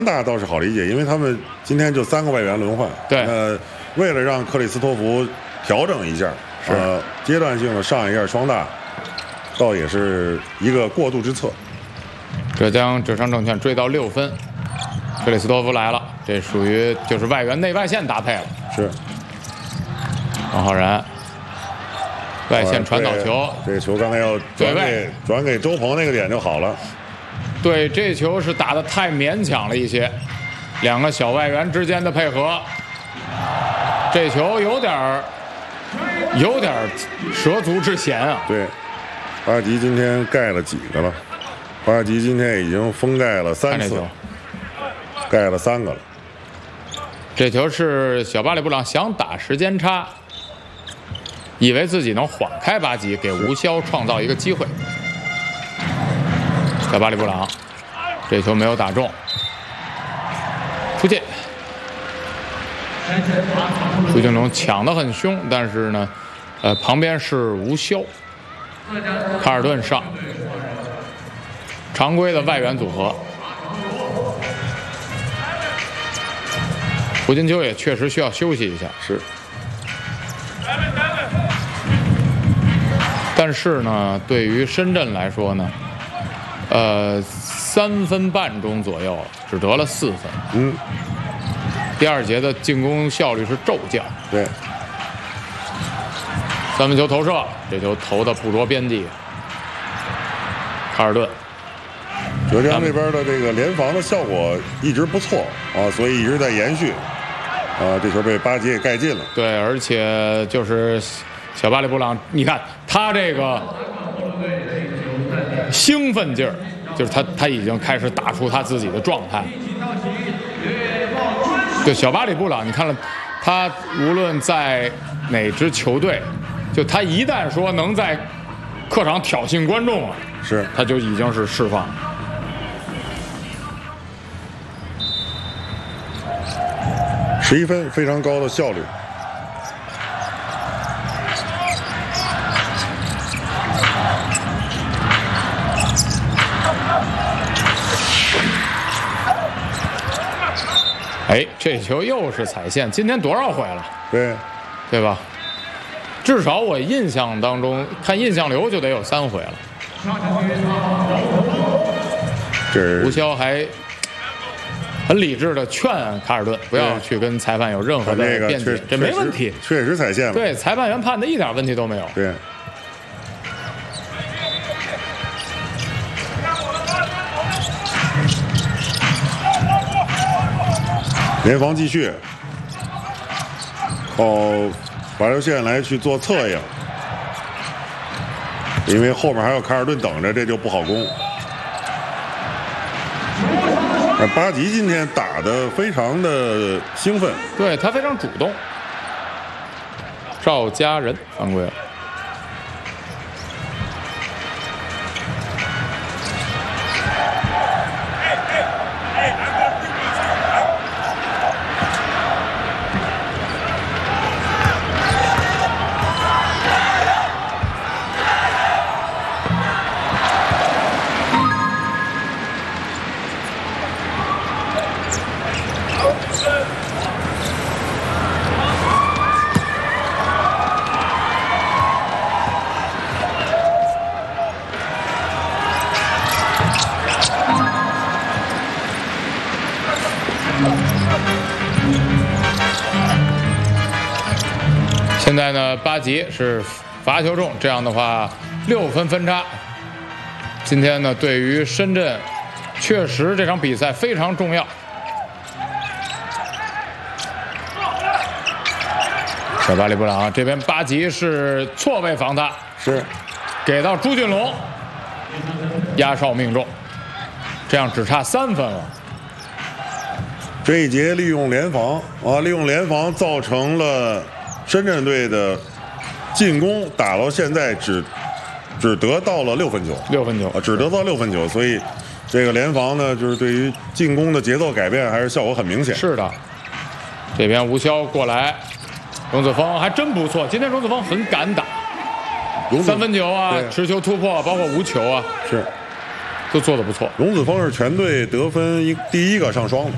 大倒是好理解，因为他们今天就3个外援轮换。 对。 为了让克里斯托弗调整一下，阶段性的上一下双大，倒也是一个过渡之策。 浙江浙商证券追到6分，克里斯托弗来了，这属于就是外援内外线搭配了。 是。 王浩然。外线传导球， 这个球刚才要转给周鹏那个点就好了。 对，这球是打得太勉强了一些，2个小外援之间的配合，这球有点蛇足之嫌啊。 对，巴吉今天盖了几个了？巴吉今天已经封盖了3次，盖了3个了。 这球是小巴里布朗想打时间差。以为自己能缓开巴吉，给吴潇创造一个机会。小巴里布朗，这球没有打中，出界。朱俊龙抢得很凶，但是呢，旁边是吴潇，卡尔顿上，常规的外援组合。胡金秋也确实需要休息一下。 是。 但是呢，对于深圳来说呢，3分半钟左右只得了4分。第2节的进攻效率是骤降。 对。 3分球投射，这球投的不着边际。卡尔顿。 浙江这边的这个联防的效果一直不错啊，所以一直在延续。这球被巴吉给盖进了。 对，而且就是小巴里布朗，你看他这个兴奋劲儿，就是他已经开始打出他自己的状态。对，小巴里布朗，你看了他无论在哪支球队，就他一旦说能在客场挑衅观众了，他就已经是释放。 11分，非常高的效率。 哎，这球又是踩线，今天多少回了？ 对吧？至少我印象当中，看印象流就得有3回了。吴潇还很理智的劝卡尔顿不要去跟裁判有任何的辩解，这没问题， 确实踩线了。 对，裁判员判的一点问题都没有。 对。联防继续，靠罚球线来去做策应，因为后面还有卡尔顿等着，这就不好攻。巴吉今天打得非常的兴奋， 对他非常主动。赵家人犯规了。现在呢，巴吉是罚球中，这样的话6分分差。今天呢，对于深圳，确实这场比赛非常重要。小巴里布朗这边，巴吉是错位防他，给到朱俊龙，压哨命中，这样只差3分了。 这一节利用联防利用联防造成了深圳队的进攻打到现在只得到了6分球只得到6分球，所以这个联防呢，就是对于进攻的节奏改变还是效果很明显。 是的，这边吴潇过来，荣子峰还真不错，今天荣子峰很敢打，3分球啊，持球突破，包括无球啊， 都做得不错。荣子峰是全队得分第1个上双的。